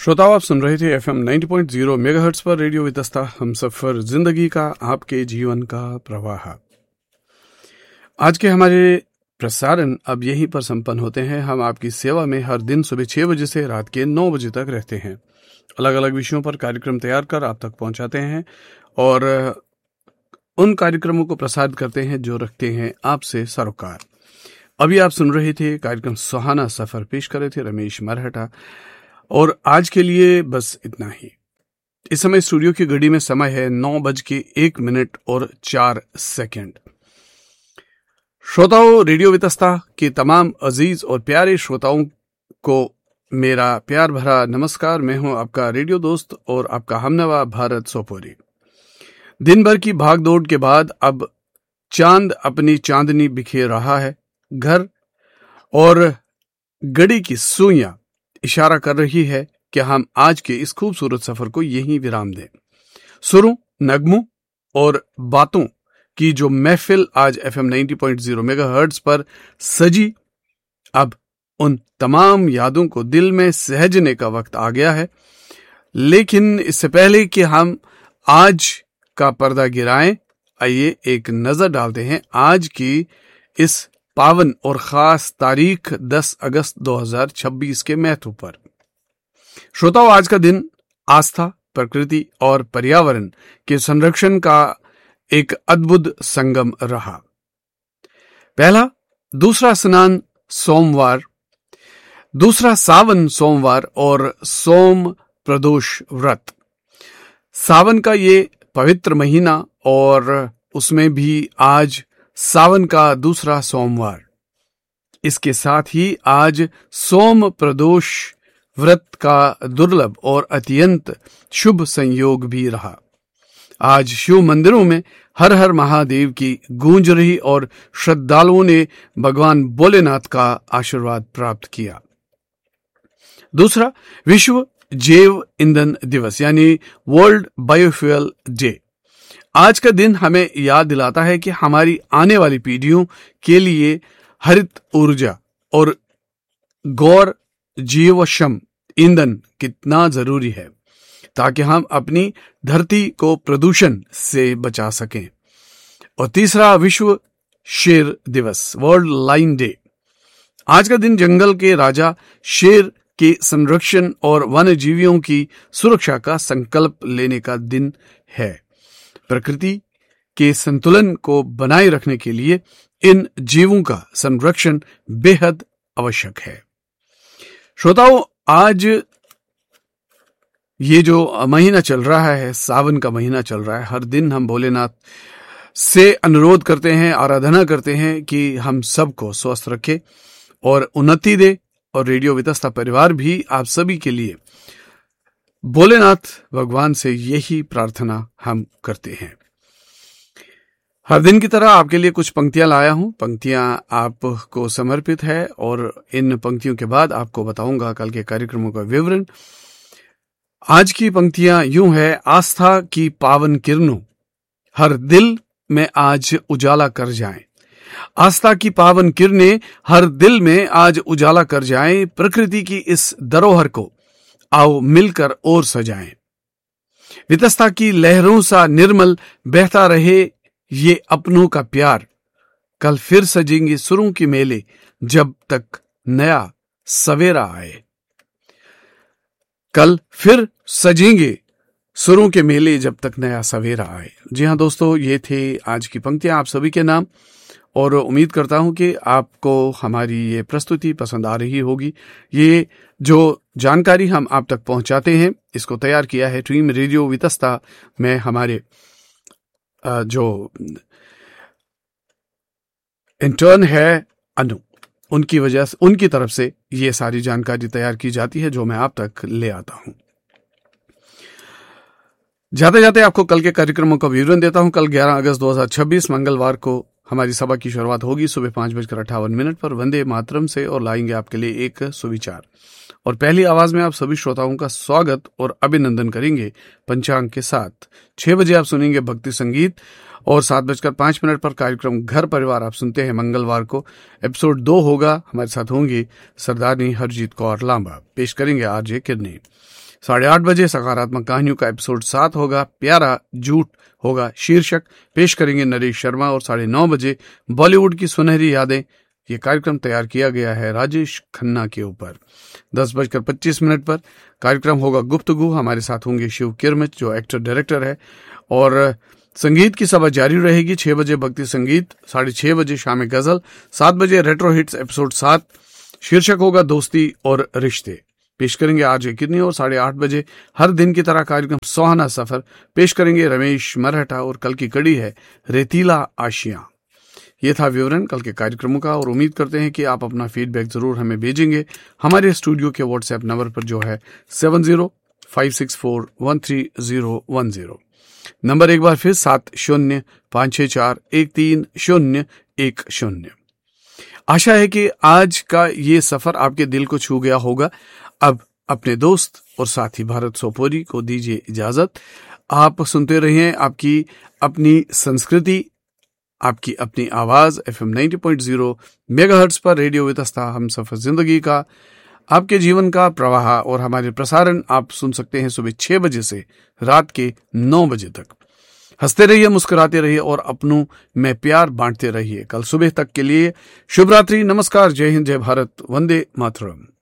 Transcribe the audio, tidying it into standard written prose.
श्रोताओ, आप सुन रहे थे FM 90.0 मेगाहर्ट्ज पर रेडियो वितस्ता हम सफर जिंदगी का आपके जीवन का प्रवाह। आज के हमारे प्रसारण अब यहीं पर संपन्न होते हैं। हम आपकी सेवा में हर दिन सुबह 6 बजे से रात के 9 बजे तक रहते हैं। अलग अलग विषयों पर कार्यक्रम तैयार कर आप तक पहुंचाते हैं और उन कार्यक्रमों को प्रसारित करते हैं जो रखते हैं आपसे सरोकार। अभी आप सुन रहे थे कार्यक्रम सुहाना सफर, पेश कर रहे थे रमेश मरहटा। और आज के लिए बस इतना ही। इस समय स्टूडियो की घड़ी में समय है 9:01 श्रोताओं, रेडियो वितस्ता के तमाम अजीज और प्यारे श्रोताओं को मेरा प्यार भरा नमस्कार। मैं हूं आपका रेडियो दोस्त और आपका हमनवा भारत सोपोरी। दिन भर की भागदौड़ के बाद अब चांद अपनी चांदनी बिखेर रहा है। घर और घड़ी की सुइयां इशारा कर रही है कि हम आज के इस खूबसूरत सफर को यहीं विराम दें। सुरों, नगमों और बातों की जो महफिल आज FM 90.0 मेगाहर्ट्ज पर सजी, अब उन तमाम यादों को दिल में सहेजने का वक्त आ गया है। लेकिन इससे पहले कि हम आज का पर्दा गिराएं, आइए एक नजर डालते हैं आज की इस पावन और खास तारीख 10 अगस्त 2026 के महत्व पर। श्रोताओं, आज का दिन आस्था, प्रकृति और पर्यावरण के संरक्षण का एक अद्भुत संगम रहा। पहला दूसरा स्नान सोमवार, दूसरा सावन सोमवार और सोम प्रदोष व्रत। सावन का ये पवित्र महीना और उसमें भी आज सावन का दूसरा सोमवार। इसके साथ ही आज सोम प्रदोष व्रत का दुर्लभ और अत्यंत शुभ संयोग भी रहा। आज शिव मंदिरों में हर हर महादेव की गूंज रही और श्रद्धालुओं ने भगवान भोलेनाथ का आशीर्वाद प्राप्त किया। दूसरा, विश्व जैव ईंधन दिवस यानी वर्ल्ड बायोफ्यूल डे। आज का दिन हमें याद दिलाता है कि हमारी आने वाली पीढ़ियों के लिए हरित ऊर्जा और गौर जीवक्षम ईंधन कितना जरूरी है, ताकि हम अपनी धरती को प्रदूषण से बचा सकें। और तीसरा, विश्व शेर दिवस, वर्ल्ड लायन डे। आज का दिन जंगल के राजा शेर के संरक्षण और वन्य जीवियों की सुरक्षा का संकल्प लेने का दिन है। प्रकृति के संतुलन को बनाए रखने के लिए इन जीवों का संरक्षण बेहद आवश्यक है। श्रोताओं, आज ये जो महीना चल रहा है, सावन का महीना चल रहा है, हर दिन हम भोलेनाथ से अनुरोध करते हैं, आराधना करते हैं कि हम सबको स्वस्थ रखे और उन्नति दे। और रेडियो वितस्ता परिवार भी आप सभी के लिए भोलेनाथ भगवान से यही प्रार्थना हम करते हैं। हर दिन की तरह आपके लिए कुछ पंक्तियां लाया हूं। पंक्तियां आपको समर्पित है और इन पंक्तियों के बाद आपको बताऊंगा कल के कार्यक्रमों का विवरण। आज की पंक्तियां यूं है। आस्था की पावन किरणों हर दिल में आज उजाला कर जाएं। आस्था की पावन किरणें हर दिल में आज उजाला कर जाएं। प्रकृति की इस धरोहर को आओ मिलकर और सजाएं। वितस्ता की लहरों सा निर्मल बहता रहे ये अपनों का प्यार। कल फिर सजेंगे सुरों के मेले जब तक नया सवेरा आए। कल फिर सजेंगे सुरों के मेले जब तक नया सवेरा आए। जी हां दोस्तों, ये थे आज की पंक्तियां आप सभी के नाम और उम्मीद करता हूं कि आपको हमारी ये प्रस्तुति पसंद आ रही होगी। ये जो जानकारी हम आप तक पहुंचाते हैं, इसको तैयार किया है टीम रेडियो वितस्ता में हमारे जो इंटर्न है अनु, उनकी वजह से, उनकी तरफ से ये सारी जानकारी तैयार की जाती है जो मैं आप तक ले आता हूं। जाते जाते आपको कल के कार्यक्रमों का विवरण देता हूं। कल 11 अगस्त 2026 मंगलवार को हमारी सभा की शुरुआत होगी सुबह 5:58 पर वंदे मातरम से और लाएंगे आपके लिए एक सुविचार। और पहली आवाज में आप सभी श्रोताओं का स्वागत और अभिनंदन करेंगे पंचांग के साथ। 6 बजे आप सुनेंगे भक्ति संगीत और 7:05 पर कार्यक्रम घर परिवार आप सुनते हैं। मंगलवार को एपिसोड 2 होगा। हमारे साथ होंगे सरदारनी हरजीत कौर लांबा, पेश करेंगे आरजे किरने। 8:30 बजे सकारात्मक कहानियों का एपिसोड 7 होगा, प्यारा झूठ होगा शीर्षक, पेश करेंगे नरेश शर्मा। और 9:30 बजे बॉलीवुड की सुनहरी यादें, ये कार्यक्रम तैयार किया गया है राजेश खन्ना के ऊपर। 10:25 पर कार्यक्रम होगा गुफ्तगू, हमारे साथ होंगे शिव किरमिच जो एक्टर डायरेक्टर है। और संगीत की सभा जारी रहेगी। 6 बजे भक्ति संगीत, 6:30 बजे शाम गजल, 7 बजे रेट्रो हिट्स एपिसोड 7, शीर्षक होगा दोस्ती और रिश्ते, पेश करेंगे आरजे किरनी। और 8:30 बजे हर दिन की तरह कार्यक्रम सुहाना सफर, पेश करेंगे रमेश मरहटा। और कल की कड़ी है रेतीला आशियां। ये था विवरण कल के कार्यक्रमों का, और उम्मीद करते हैं कि आप अपना फीडबैक जरूर हमें भेजेंगे हमारे स्टूडियो के व्हाट्सएप नंबर पर जो है 7056413010। नंबर एक बार फिर 7056413010। आशा है कि आज का ये सफर आपके दिल को छू गया होगा। अब अपने दोस्त और साथी भारत सोपोरी को दीजिए इजाजत। आप सुनते रहिए आपकी अपनी संस्कृति, आपकी अपनी आवाज FM 90.0 मेगाहर्ट्ज पर रेडियो वितस्ता, हम सफर जिंदगी का, आपके जीवन का प्रवाह। और हमारे प्रसारण आप सुन सकते हैं सुबह 6 बजे से रात के 9 बजे तक। हंसते रहिए, मुस्कुराते रहिए और अपनों में प्यार बांटते रहिए। कल सुबह तक के लिए शुभ रात्रि, नमस्कार, जय हिंद, जय भारत, वंदे मातरम।